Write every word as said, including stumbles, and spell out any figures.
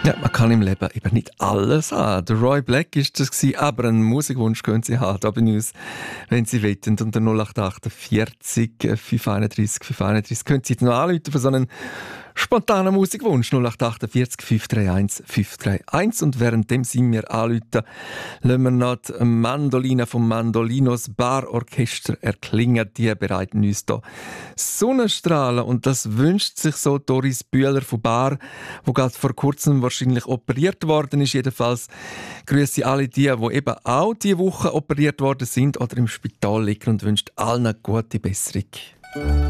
Ja, man kann im Leben eben nicht alles haben. Der Roy Black ist das gewesen, aber einen Musikwunsch können Sie haben, da bin ich aus, wenn Sie wollen. Unter null acht achtundvierzig fünf einunddreißig fünf einunddreißig können Sie jetzt noch anrufen für so einen spontanen Musikwunsch. null acht achtundvierzig fünf drei eins fünf drei eins. Und währenddem Sie mir anrufen, lassen wir noch die Mandoline vom Mandolinos Bar Orchester erklingen. Die bereiten uns hier Sonnenstrahlen. Und das wünscht sich so Doris Bühler von Bar, wo gerade vor kurzem wahrscheinlich operiert worden ist. Jedenfalls grüße alle die, die eben auch diese Woche operiert worden sind oder im Spital liegen, und wünscht allen eine gute Besserung.